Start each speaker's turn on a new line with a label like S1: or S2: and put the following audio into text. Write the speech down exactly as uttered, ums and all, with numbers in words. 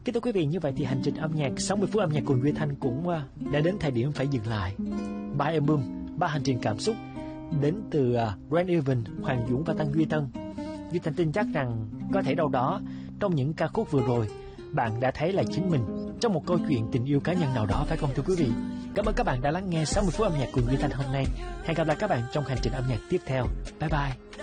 S1: Kính thưa quý vị, như vậy thì hành trình âm nhạc sáu mươi phút âm nhạc cùng Duy Thanh cũng đã đến thời điểm phải dừng lại. Ba album, ba hành trình cảm xúc đến từ Grand Evan, Hoàng Dũng và Tăng Duy Tân. Duy Thanh tin chắc rằng có thể đâu đó trong những ca khúc vừa rồi bạn đã thấy là chính mình trong một câu chuyện tình yêu cá nhân nào đó, phải không thưa quý vị? Cảm ơn các bạn đã lắng nghe sáu mươi phút âm nhạc cùng Duy Thanh hôm nay. Hẹn gặp lại các bạn trong hành trình âm nhạc tiếp theo. Bye bye.